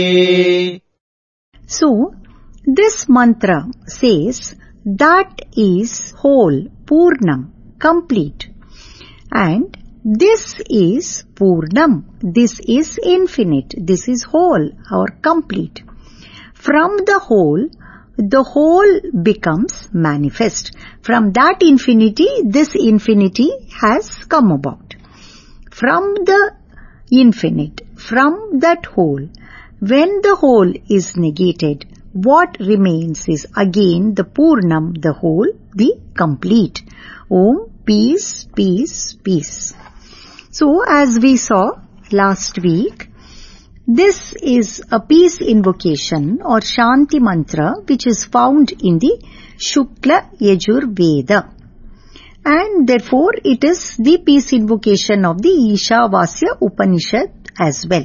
So, this mantra says that is whole, Purnam, complete. And this is Purnam, this is infinite, this is whole or complete. From the whole becomes manifest. From that infinity, this infinity has come about. From the infinite, from that whole, when the whole is negated, what remains is again the Purnam, the whole, the complete. Om, peace, peace, peace. So, as we saw last week, this is a peace invocation or Shanti mantra which is found in the Shukla Yajur Veda. And therefore, it is the peace invocation of the Ishavasya Upanishad as well.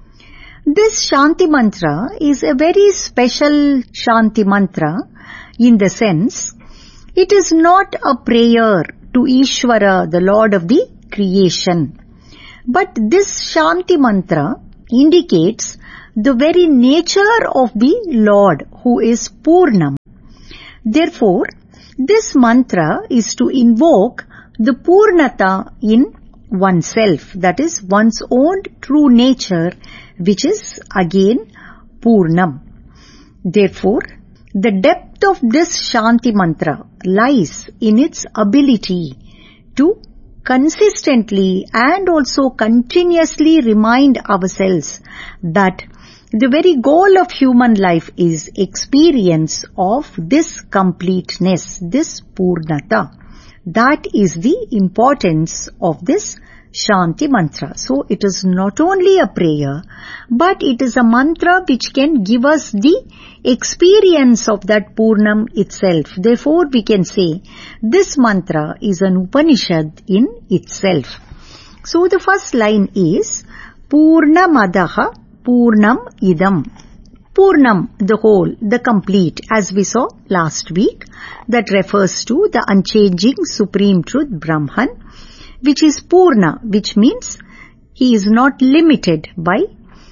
This Shanti mantra is a very special Shanti mantra in the sense it is not a prayer to Ishvara, the Lord of the creation. But this Shanti mantra indicates the very nature of the Lord who is Purnam. Therefore, this mantra is to invoke the Purnata in oneself, that is one's own true nature, which is again Purnam. Therefore, the depth of this Shanti mantra lies in its ability to consistently and also continuously remind ourselves that the very goal of human life is experience of this completeness, this Purnata. That is the importance of this Shanti mantra. So it is not only a prayer, but it is a mantra which can give us the experience of that Purnam itself. Therefore, we can say this mantra is an Upanishad in itself. So the first line is Purnamadaha Purnam Idam. Purnam, the whole, the complete, as we saw last week, that refers to the unchanging supreme truth Brahman, which is Purna, which means he is not limited by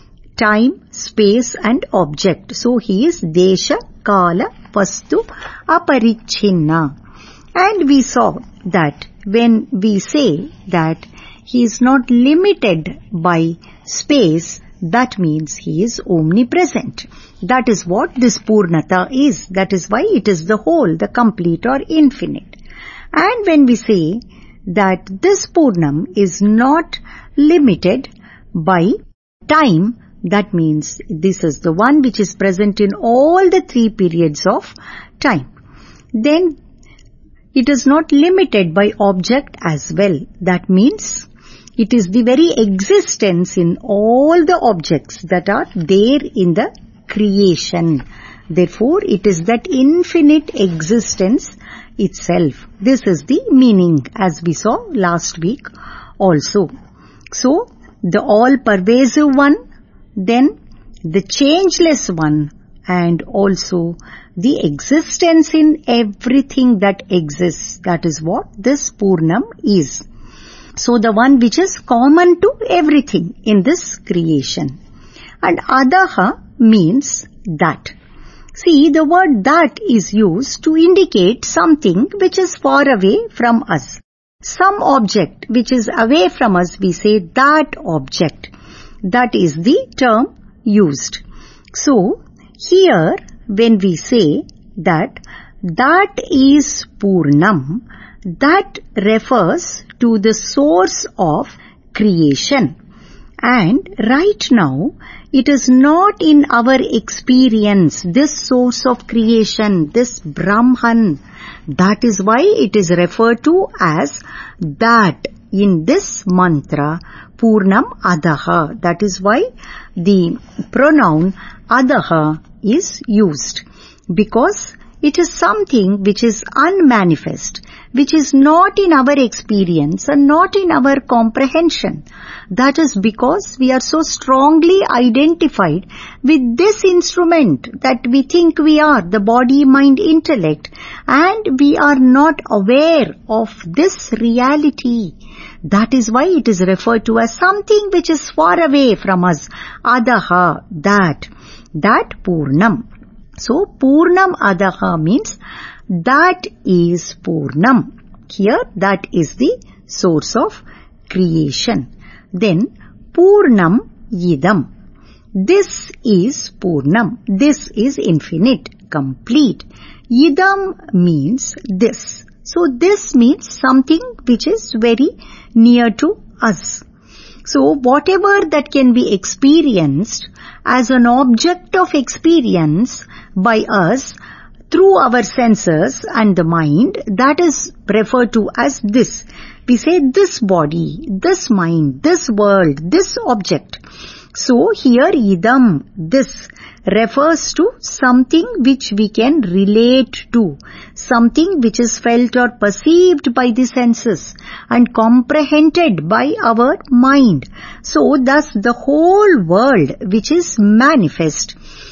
time, space and object. So he is Desha, Kala, Vastu, Aparichinna. And we saw that when we say that he is not limited by space, that means he is omnipresent. That is what this Purnata is. That is why it is the whole, the complete or infinite. And when we say that this Purnam is not limited by time, that means this is the one which is present in all the 3 periods of time. Then it is not limited by object as well. That means it is the very existence in all the objects that are there in the creation. Therefore, it is that infinite existence itself. This is the meaning as we saw last week also. So, the all-pervasive one, then the changeless one, and also the existence in everything that exists. That is what this Purnam is. So, the one which is common to everything in this creation. And Adaha means that. See, the word that is used to indicate something which is far away from us. Some object which is away from us, we say that object. That is the term used. So, here when we say that is Purnam, that refers to the source of creation. And right now, it is not in our experience, this source of creation, this Brahman. That is why it is referred to as that in this mantra, Purnam Adaha. That is why the pronoun Adaha is used. Because it is something which is unmanifest, which is not in our experience and not in our comprehension. That is because we are so strongly identified with this instrument that we think we are, the body, mind, intellect, and we are not aware of this reality. That is why it is referred to as something which is far away from us. Adaha, that Purnam. So Purnam Adaha means that is Purnam. Here that is the source of creation. Then Purnam Idam. This is Purnam. This is infinite, complete. Idam means this. So this means something which is very near to us. So whatever that can be experienced as an object of experience by us through our senses and the mind, that is referred to as this. We say this body, this mind, this world, this object. So here idam, this, refers to something which we can relate to, something which is felt or perceived by the senses and comprehended by our mind. So thus the whole world which is manifest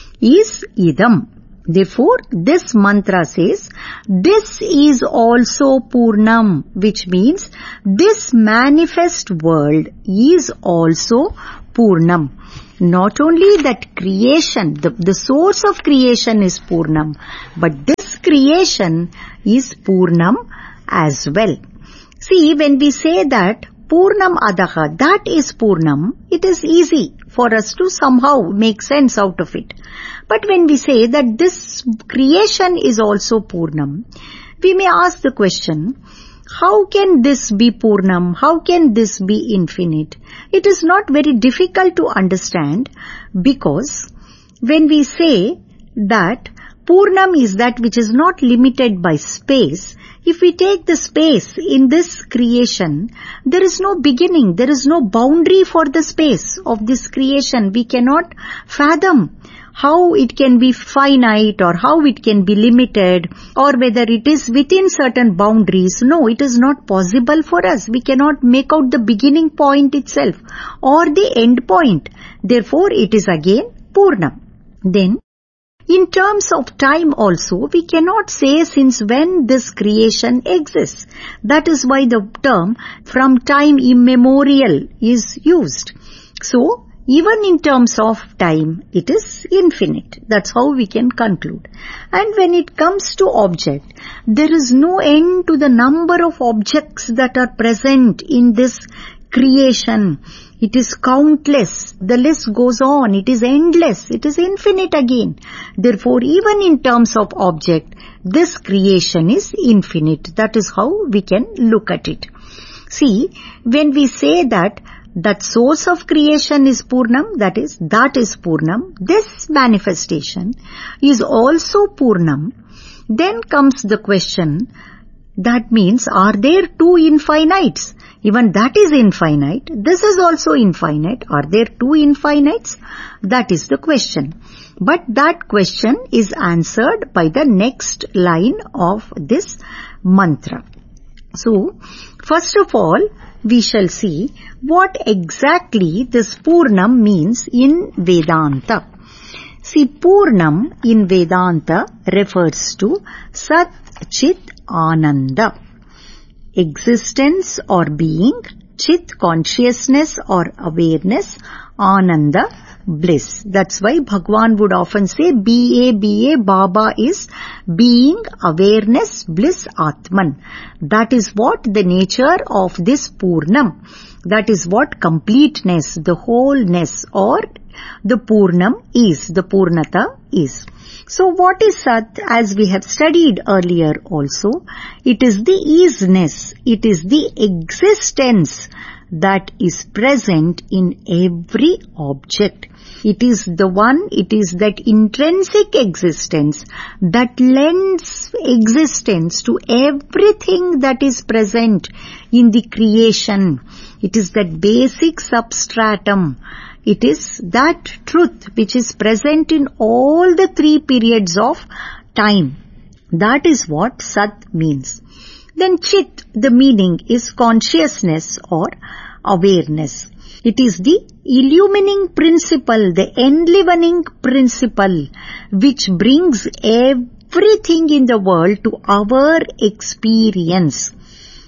is idam. Therefore, this mantra says, this is also Purnam, which means this manifest world is also Purnam. Not only that creation, the source of creation is Purnam, but this creation is Purnam as well. See, when we say that Purnam Adaha, that is Purnam, it is easy for us to somehow make sense out of it. But when we say that this creation is also Purnam, we may ask the question, how can this be Purnam? How can this be infinite? It is not very difficult to understand, because when we say that Purnam is that which is not limited by space, if we take the space in this creation, there is no beginning, there is no boundary for the space of this creation. We cannot fathom how it can be finite or how it can be limited or whether it is within certain boundaries. No, it is not possible for us. We cannot make out the beginning point itself or the end point. Therefore, it is again Purnam. Then, in terms of time also, we cannot say since when this creation exists. That is why the term from time immemorial is used. So, even in terms of time, it is infinite. That's how we can conclude. And when it comes to object, there is no end to the number of objects that are present in this creation. It is countless. The list goes on. It is endless. It is infinite again. Therefore, even in terms of object, this creation is infinite. That is how we can look at it. See, when we say that source of creation is Purnam, that is Purnam, this manifestation is also Purnam, then comes the question, that means, are there two infinites? Even that is infinite. This is also infinite. Are there two infinites? That is the question. But that question is answered by the next line of this mantra. So, first of all, we shall see what exactly this Purnam means in Vedanta. See, Purnam in Vedanta refers to Sat Chit Ananda. Existence or being, Chit consciousness or awareness, Ananda bliss. That's why Bhagwan would often say B.A. Baba is being, awareness, bliss, Atman. That is what the nature of this Purnam. That is what completeness, the wholeness or the Purnam is, the Purnata is. So what is Sat? As we have studied earlier also, it is the isness, it is the existence that is present in every object. It is the one, it is that intrinsic existence that lends existence to everything that is present in the creation. It is that basic substratum. It is that truth which is present in all the three periods of time. That is what Sat means. Then Chit, the meaning is consciousness or awareness. It is the illumining principle, the enlivening principle which brings everything in the world to our experience.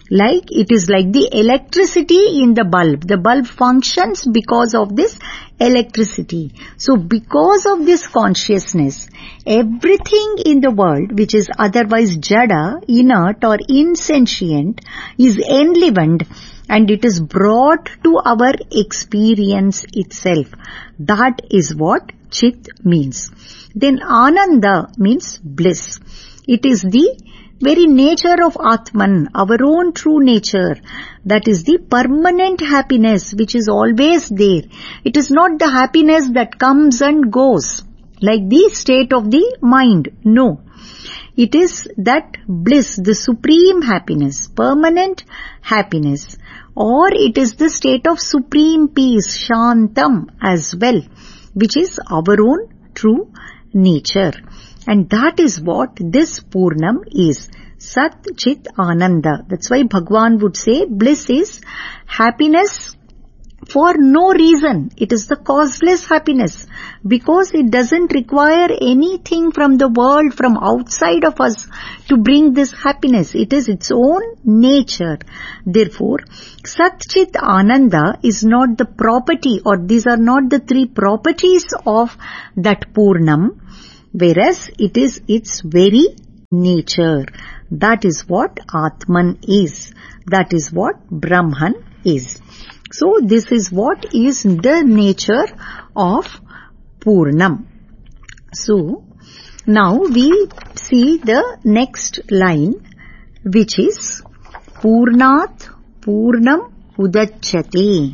Like it is like the electricity in the bulb. The bulb functions because of this electricity. So because of this consciousness, everything in the world which is otherwise jada, inert or insentient is enlivened and it is brought to our experience itself. That is what Chit means. Then Ananda means bliss. It is the very nature of Atman, our own true nature. That is the permanent happiness which is always there. It is not the happiness that comes and goes, like the state of the mind. No. It is that bliss, the supreme happiness, permanent happiness. Or it is the state of supreme peace, Shantam as well, which is our own true nature. And that is what this Purnam is. Sat Chit Ananda. That's why Bhagwan would say bliss is happiness for no reason. It is the causeless happiness because it doesn't require anything from the world, from outside of us to bring this happiness. It is its own nature. Therefore, Sat Chit Ananda is not the property, or these are not the three properties of that Purnam, whereas it is its very nature. That is what Atman is. That is what Brahman is. So this is what is the nature of Purnam. So now we see the next line, which is Purnat Purnam Udachyate.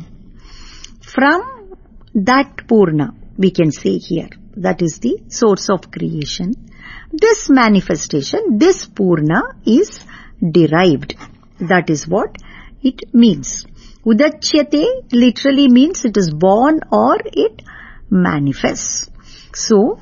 From that Purna, we can say here, that is the source of creation. This manifestation, this Purna is derived. That is what it means. Udachyate literally means it is born or it manifests. So,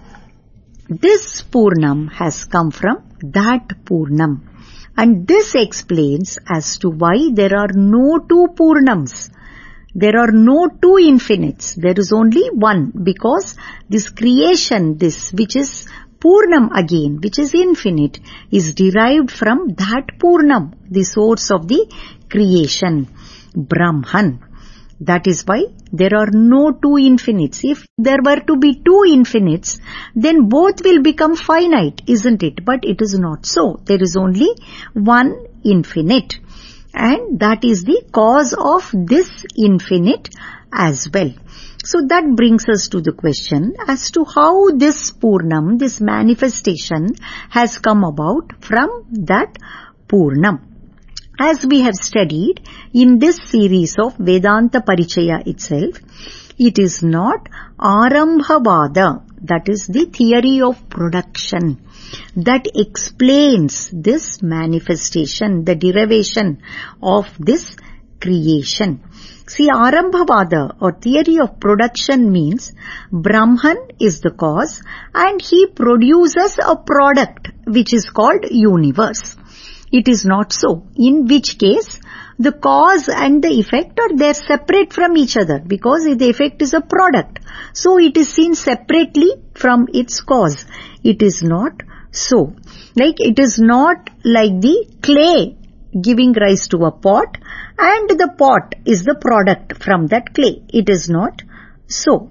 this Purnam has come from that Purnam. And this explains as to why there are no two Purnams. There are no two infinites. There is only one, because this creation, this which is Purnam again, which is infinite, is derived from that Purnam, the source of the creation, Brahman. That is why there are no two infinites. If there were to be two infinites, then both will become finite, isn't it? But it is not so. There is only one infinite. And that is the cause of this infinite as well. So that brings us to the question as to how this Purnam, this manifestation, has come about from that Purnam. As we have studied in this series of Vedanta Parichaya itself, it is not Arambhavada, that is the theory of production, that explains this manifestation, the derivation of this creation. See, Arambhavada or theory of production means Brahman is the cause and he produces a product which is called universe. It is not so, in which case the cause and the effect are there separate from each other, because the effect is a product. So it is seen separately from its cause. It is not so. Like it is not like the clay giving rise to a pot and the pot is the product from that clay. It is not so.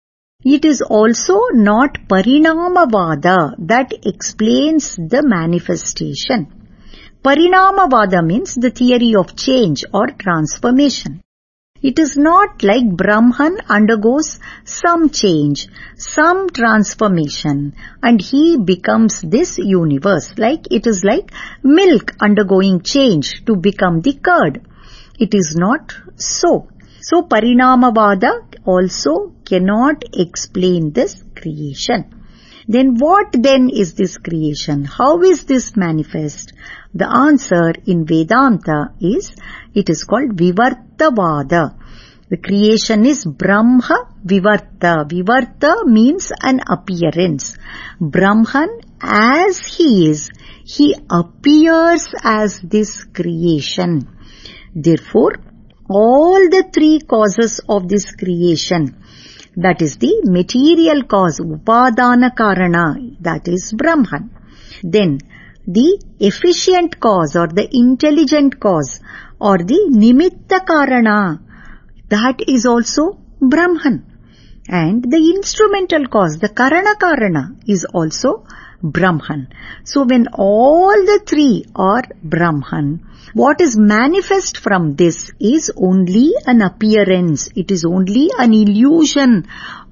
It is also not Parinamavada that explains the manifestation. Parinamavada means the theory of change or transformation. It is not like Brahman undergoes some change, some transformation, and he becomes this universe. Like it is like milk undergoing change to become the curd. It is not so. So Parinamavada also cannot explain this creation. Then what then is this creation? How is this manifest? The answer in Vedanta is, it is called Vivartavada. The creation is Brahma Vivarta. Vivarta means an appearance. Brahman, as he is, he appears as this creation. Therefore, all the three causes of this creation, that is the material cause, Upadana Karana, that is Brahman. Then the efficient cause or the intelligent cause or the nimitta karana, that is also Brahman. And the instrumental cause, the karana, is also Brahman. So when all the three are Brahman, what is manifest from this is only an appearance. It is only an illusion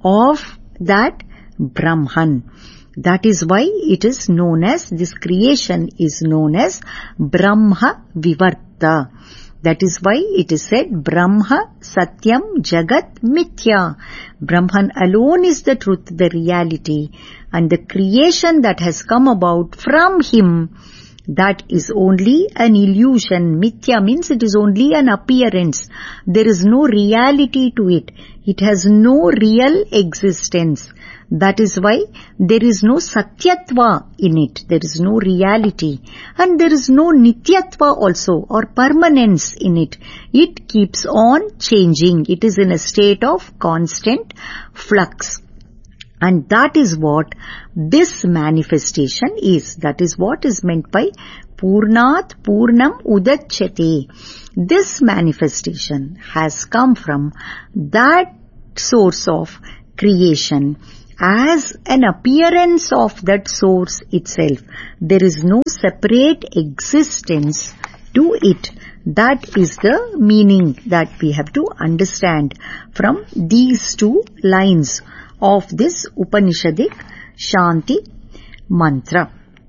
of that Brahman. That is why it is known as, this creation is known as Brahma Vivarta. That is why it is said Brahma Satyam Jagat Mithya. Brahman alone is the truth, the reality, and the creation that has come about from him, that is only an illusion. Mithya means it is only an appearance. There is no reality to it. It has no real existence. That is why there is no satyatva in it. There is no reality. And there is no nityatva also, or permanence in it. It keeps on changing. It is in a state of constant flux. And that is what this manifestation is. That is what is meant by Purnat Purnam Udachyate. This manifestation has come from that source of creation as an appearance of that source itself. There is no separate existence to it. That is the meaning that we have to understand from these two lines of this Upanishadic Shanti mantra.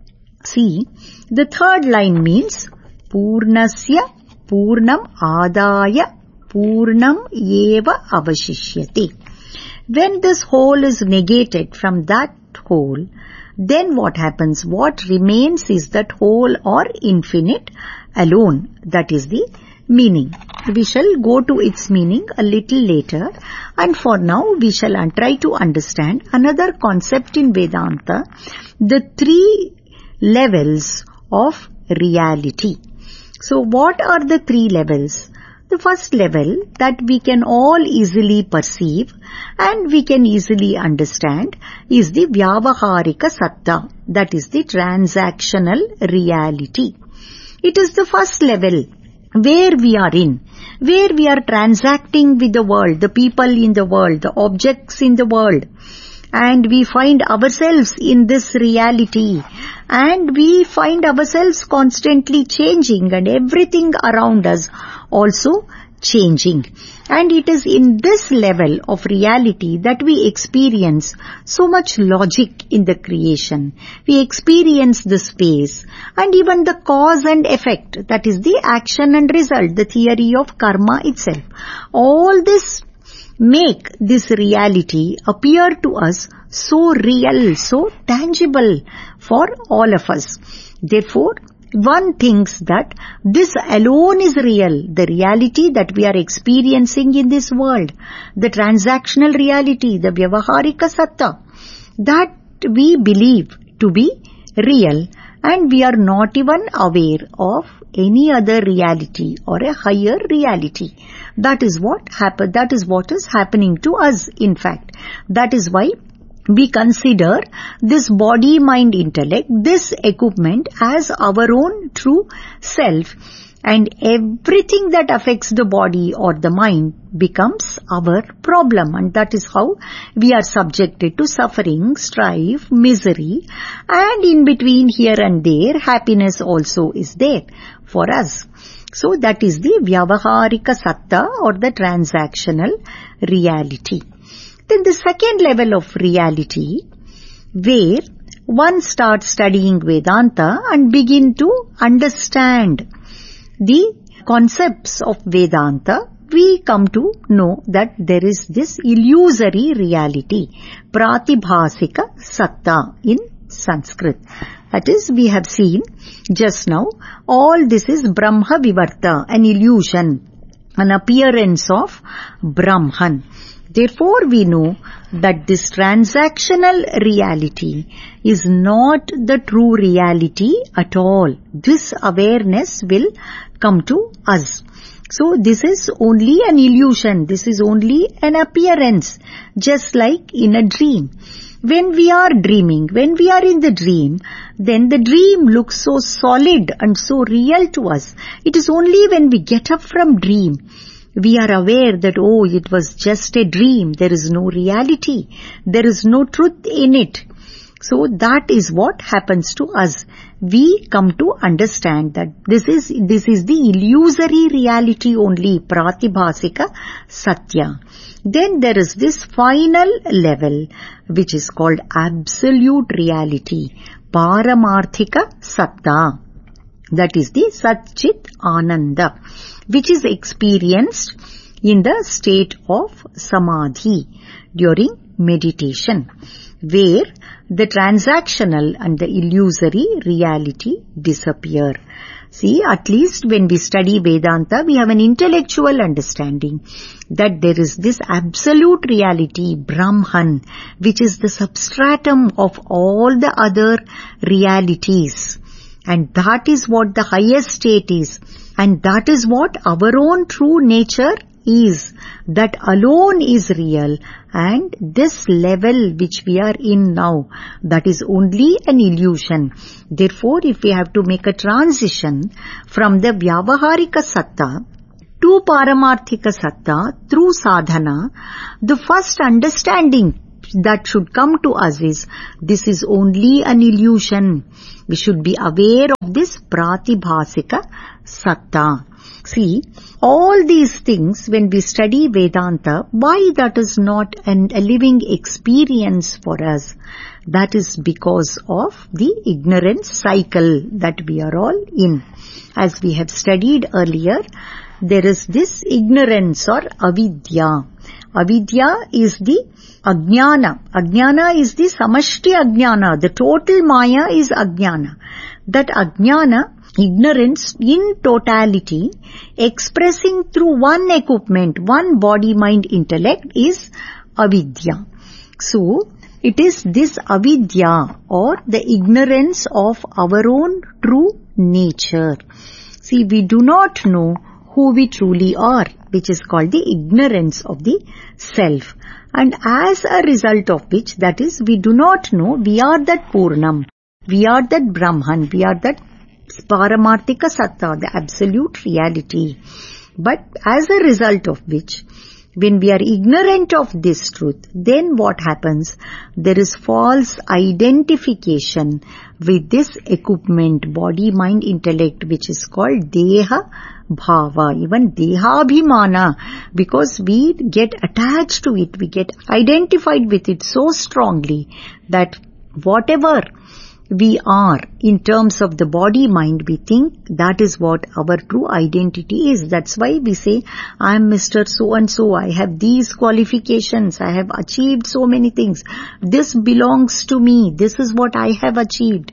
See, the third line means Purnasya Purnam Adaya Purnam Eva Avashishyate. When this whole is negated from that whole, then what happens? What remains is that whole or infinite alone. That is the meaning. We shall go to its meaning a little later, and for now we shall try to understand another concept in Vedanta, the three levels of reality. So what are the three levels? The first level that we can all easily perceive and we can easily understand is the Vyavaharika Satta, that is the transactional reality. It is the first level where we are in, where we are transacting with the world, the people in the world, the objects in the world, and we find ourselves in this reality, and we find ourselves constantly changing and everything around us also changing. And it is in this level of reality that we experience so much logic in the creation. We experience the space and even the cause and effect, that is the action and result, the theory of karma itself. All this make this reality appear to us so real, so tangible for all of us. Therefore, one thinks that this alone is real, the reality that we are experiencing in this world, the transactional reality, the Vyavaharika Satta, that we believe to be real, and we are not even aware of any other reality or a higher reality. That is what is happening to us, in fact. That is why we consider this body, mind, intellect, this equipment as our own true self, and everything that affects the body or the mind becomes our problem, and that is how we are subjected to suffering, strife, misery, and in between here and there, happiness also is there for us. So that is the Vyavaharika Satta or the transactional reality. Then the second level of reality, where one starts studying Vedanta and begin to understand the concepts of Vedanta, we come to know that there is this illusory reality, Pratibhasika Satta in Sanskrit. That is, we have seen just now, all this is Brahma Vivarta, an illusion, an appearance of Brahman. Therefore, we know that this transactional reality is not the true reality at all. This awareness will come to us. So, this is only an illusion. This is only an appearance, just like in a dream. When we are dreaming, when we are in the dream, then the dream looks so solid and so real to us. It is only when we get up from dream, we are aware that, oh, it was just a dream. There is no reality. There is no truth in it. So that is what happens to us. We come to understand that this is the illusory reality only, pratibhasika satya. Then there is this final level which is called absolute reality, paramarthika satta. That is the Satchit Ananda, which is experienced in the state of Samadhi during meditation, where the transactional and the illusory reality disappear. See, at least when we study Vedanta, we have an intellectual understanding that there is this absolute reality, Brahman, which is the substratum of all the other realities. And that is what the highest state is. And that is what our own true nature is. That alone is real. And this level which we are in now, that is only an illusion. Therefore, if we have to make a transition from the Vyavaharika Satta to Paramarthika Satta through sadhana, the first understanding that should come to us is, this is only an illusion. We should be aware of this pratibhasika satta. See, all these things, when we study Vedanta, why that is not a living experience for us? That is because of the ignorance cycle that we are all in. As we have studied earlier, there is this ignorance or avidya. Avidya is the ajnana. Ajnana is the samashti ajnana. The total maya is ajnana. That ajnana, ignorance in totality, expressing through one equipment, one body, mind, intellect, is avidya. So, it is this avidya or the ignorance of our own true nature. See, we do not know who we truly are, which is called the ignorance of the self. And as a result of which, that is, we do not know we are that Purnam, we are that Brahman, we are that Paramarthika Satta, the absolute reality. But as a result of which, when we are ignorant of this truth, then what happens? There is false identification with this equipment, body, mind, intellect, which is called Deha Bhava, even Deha Abhimana, because we get attached to it, we get identified with it so strongly that whatever we are in terms of the body mind, we think that is what our true identity is. That's why we say, I am Mr. So-and-so, I have these qualifications, I have achieved so many things, this belongs to me, this is what I have achieved.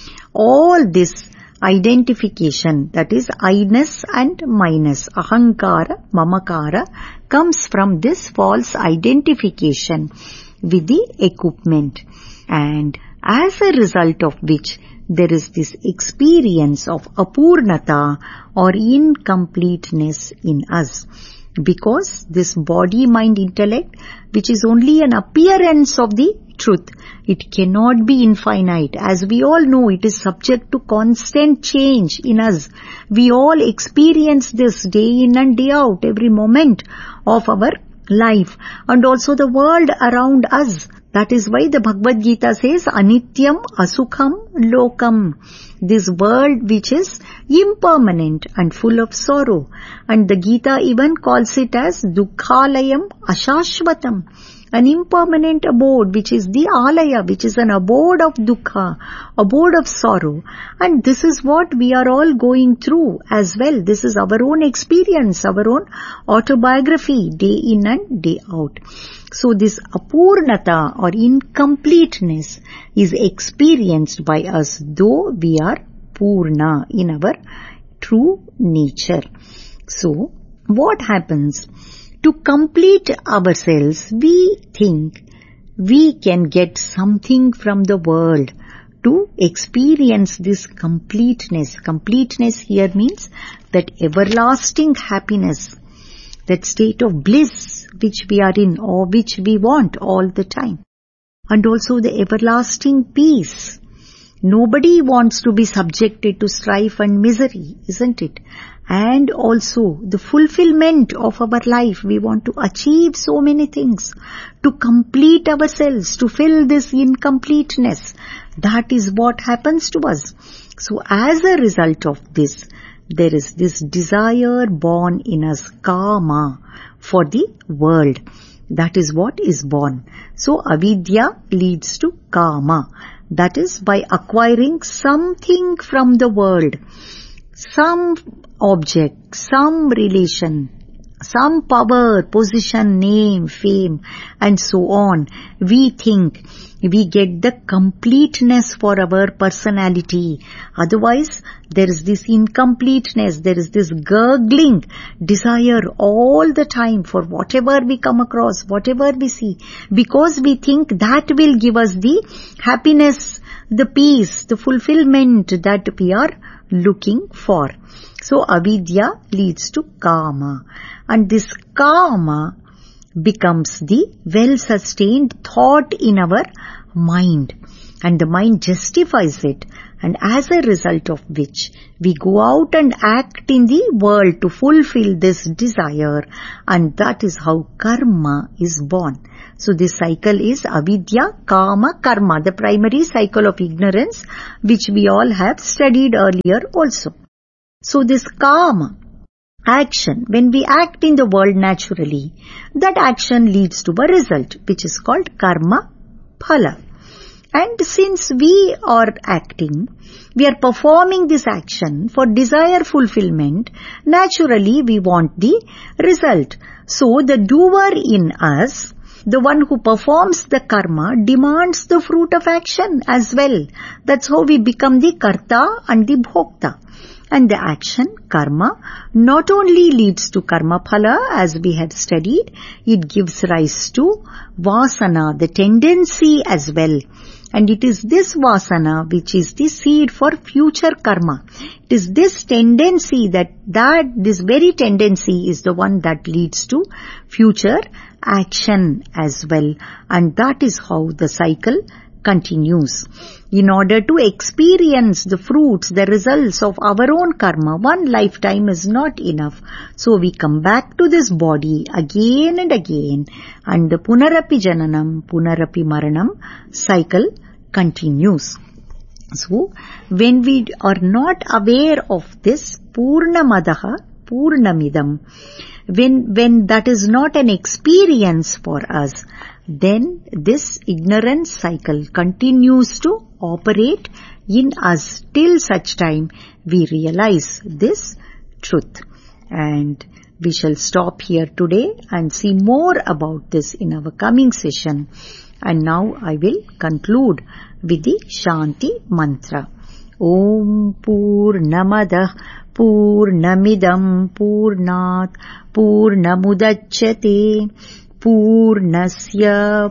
All this identification, that is I-ness and minus, ahankara, mamakara, comes from this false identification with the equipment. And as a result of which, there is this experience of apurnata or incompleteness in us. Because this body, mind, intellect, which is only an appearance of the truth, it cannot be infinite. As we all know, it is subject to constant change in us. We all experience this day in and day out, every moment of our life, and also the world around us. That is why the Bhagavad Gita says, Anityam Asukham Lokam. This world which is impermanent and full of sorrow. And the Gita even calls it as Dukkhalayam Ashashvatam. An impermanent abode, which is the alaya, which is an abode of dukkha, abode of sorrow. And this is what we are all going through as well. This is our own experience, our own autobiography, day in and day out. So this apurnata or incompleteness is experienced by us, though we are purna in our true nature. So what happens? To complete ourselves, we think we can get something from the world to experience this completeness. Completeness here means that everlasting happiness, that state of bliss which we are in or which we want all the time. And also the everlasting peace, Nobody wants to be subjected to strife and misery, isn't it? And also the fulfillment of our life. We want to achieve so many things, to complete ourselves, to fill this incompleteness. That is what happens to us. So as a result of this, there is this desire born in us, kama, for the world. That is what is born. So avidya leads to kama. That is by acquiring something from the world. Some object, some relation, some power, position, name, fame, and so on. We think we get the completeness for our personality. Otherwise, there is this incompleteness, there is this gurgling desire all the time for whatever we come across, whatever we see, because we think that will give us the happiness, the peace, the fulfillment that we are looking for. So avidya leads to kama, and this kama becomes the well-sustained thought in our mind, and the mind justifies it, and as a result of which we go out and act in the world to fulfill this desire, and that is how karma is born. So this cycle is avidya, kama, karma, the primary cycle of ignorance, which we all have studied earlier also. So this kama, action, when we act in the world naturally, that action leads to a result which is called karma phala. And since we are acting, we are performing this action for desire fulfillment, naturally we want the result. So the doer in us, the one who performs the karma, demands the fruit of action as well. That's how we become the karta and the bhokta. And the action, karma, not only leads to karma phala as we had studied, it gives rise to vasana, the tendency as well. And it is this vasana which is the seed for future karma. It is this tendency this very tendency is the one that leads to future action as well. And that is how the cycle continues. In order to experience the fruits, the results of our own karma, one lifetime is not enough. So we come back to this body again and again, and the punarapi jananam, punarapi maranam cycle continues. So when we are not aware of this purnamadaha, purnamidam, when that is not an experience for us, then this ignorance cycle continues to operate in us till such time we realize this truth. And we shall stop here today and see more about this in our coming session. And now I will conclude with the Shanti mantra. Om Purnamadah Purnamidam Purnat Purnamudachyate Purnasya